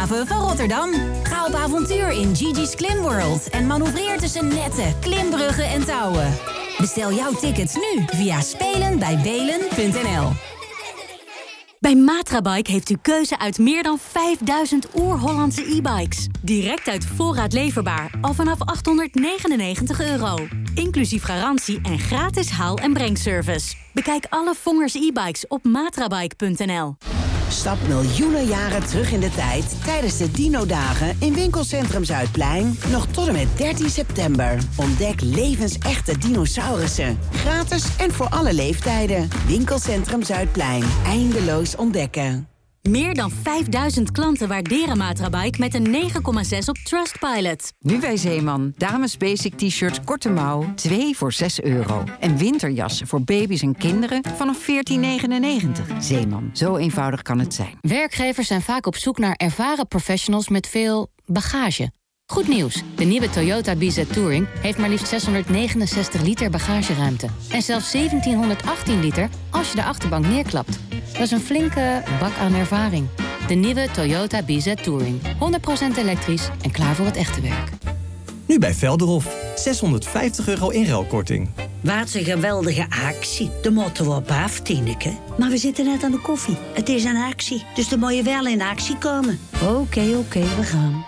luchthaven van Rotterdam. Ga op avontuur in Gigi's Klim World en manoeuvreer tussen netten, klimbruggen en touwen. Bestel jouw tickets nu via spelenbijwelen.nl. Bij Matrabike heeft u keuze uit meer dan 5000 oer-Hollandse e-bikes. Direct uit voorraad leverbaar, al vanaf €899. Inclusief garantie en gratis haal- en brengservice. Bekijk alle Vongers e-bikes op matrabike.nl. Stap miljoenen jaren terug in de tijd tijdens de Dino-dagen in Winkelcentrum Zuidplein. Nog tot en met 13 september. Ontdek levensechte dinosaurussen. Gratis en voor alle leeftijden. Winkelcentrum Zuidplein. Eindeloos ontdekken. Meer dan 5000 klanten waarderen Matrabike met een 9,6 op Trustpilot. Nu bij Zeeman. Dames basic t-shirts korte mouw, 2 voor €6. En winterjassen voor baby's en kinderen vanaf €14,99. Zeeman, zo eenvoudig kan het zijn. Werkgevers zijn vaak op zoek naar ervaren professionals met veel bagage. Goed nieuws, de nieuwe Toyota BZ Touring heeft maar liefst 669 liter bagageruimte. En zelfs 1718 liter als je de achterbank neerklapt. Dat is een flinke bak aan ervaring. De nieuwe Toyota BZ Touring. 100% elektrisch en klaar voor het echte werk. Nu bij Velderhof. €650 inruilkorting. Wat een geweldige actie. De moeten we op af, Tineke. Maar we zitten net aan de koffie. Het is een actie, dus dan moet je wel in actie komen. Oké, we gaan.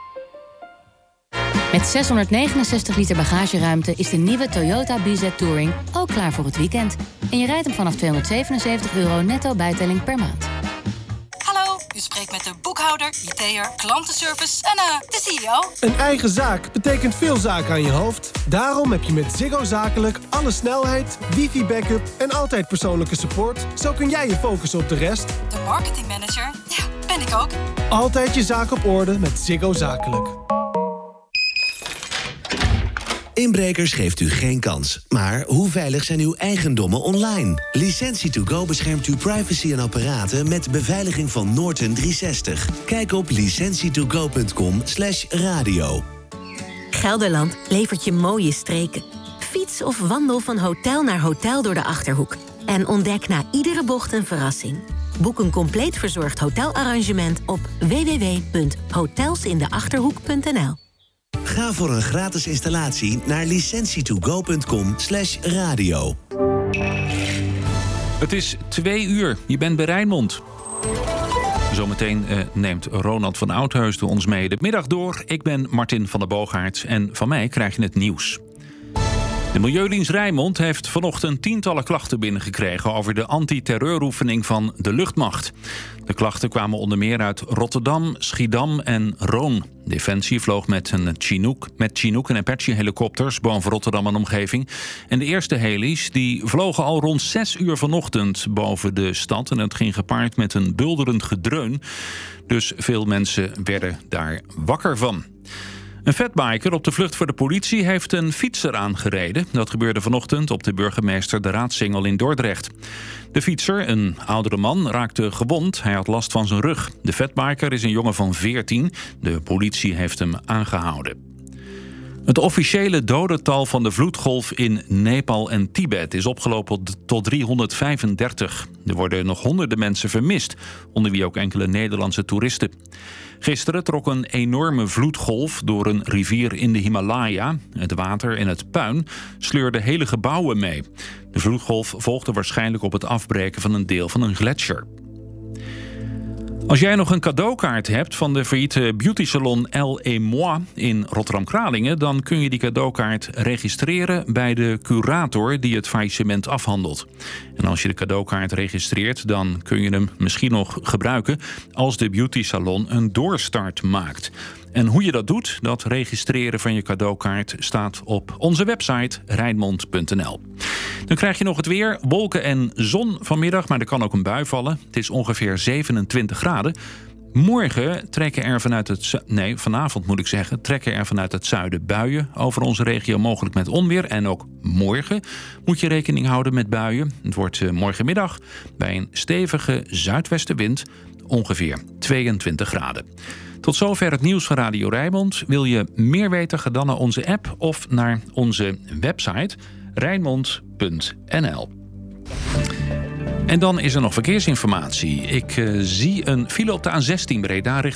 Met 669 liter bagageruimte is de nieuwe Toyota BZ Touring ook klaar voor het weekend. En je rijdt hem vanaf €277 netto bijtelling per maand. Hallo, u spreekt met de boekhouder, IT'er, klantenservice en de CEO. Een eigen zaak betekent veel zaken aan je hoofd. Daarom heb je met Ziggo Zakelijk alle snelheid, wifi-backup en altijd persoonlijke support. Zo kun jij je focussen op de rest. De marketingmanager, ja, ben ik ook. Altijd je zaak op orde met Ziggo Zakelijk. Inbrekers geeft u geen kans. Maar hoe veilig zijn uw eigendommen online? Licentie2Go beschermt uw privacy en apparaten met de beveiliging van Norton 360. Kijk op licentietogo.com/radio. Gelderland levert je mooie streken. Fiets of wandel van hotel naar hotel door de Achterhoek. En ontdek na iedere bocht een verrassing. Boek een compleet verzorgd hotelarrangement op www.hotelsindeachterhoek.nl. Ga voor een gratis installatie naar licentietogo.com/radio. Het is 2 uur. Je bent bij Rijnmond. Zometeen neemt Ronald van Oudheusden ons mee de middag door. Ik ben Martin van der Boogaert en van mij krijg je het nieuws. De Milieudienst Rijnmond heeft vanochtend tientallen klachten binnengekregen over de antiterreuroefening van de luchtmacht. De klachten kwamen onder meer uit Rotterdam, Schiedam en Roon. Defensie vloog met Chinook en Apache-helikopters boven Rotterdam en omgeving. En de eerste heli's die vlogen al rond 6 uur vanochtend boven de stad. En het ging gepaard met een bulderend gedreun. Dus veel mensen werden daar wakker van. Een fatbiker op de vlucht voor de politie heeft een fietser aangereden. Dat gebeurde vanochtend op de Burgemeester de Raadsingel in Dordrecht. De fietser, een oudere man, raakte gewond. Hij had last van zijn rug. De fatbiker is een jongen van 14. De politie heeft hem aangehouden. Het officiële dodental van de vloedgolf in Nepal en Tibet is opgelopen tot 335. Er worden nog honderden mensen vermist, onder wie ook enkele Nederlandse toeristen. Gisteren trok een enorme vloedgolf door een rivier in de Himalaya. Het water en het puin sleurde hele gebouwen mee. De vloedgolf volgde waarschijnlijk op het afbreken van een deel van een gletsjer. Als jij nog een cadeaukaart hebt van de failliete beautysalon Elle et Moi in Rotterdam-Kralingen, dan kun je die cadeaukaart registreren bij de curator die het faillissement afhandelt. En als je de cadeaukaart registreert, dan kun je hem misschien nog gebruiken als de beautysalon een doorstart maakt. En hoe je dat doet, dat registreren van je cadeaukaart, staat op onze website Rijnmond.nl. Dan krijg je nog het weer, wolken en zon vanmiddag, maar er kan ook een bui vallen. Het is ongeveer 27 graden. Morgen trekken er vanavond trekken er vanuit het zuiden buien over onze regio, mogelijk met onweer. En ook morgen moet je rekening houden met buien. Het wordt morgenmiddag bij een stevige zuidwestenwind ongeveer 22 graden. Tot zover het nieuws van Radio Rijnmond. Wil je meer weten, ga dan naar onze app of naar onze website Rijnmond.nl. En dan is er nog verkeersinformatie. Ik zie een file op de A16 Breda richting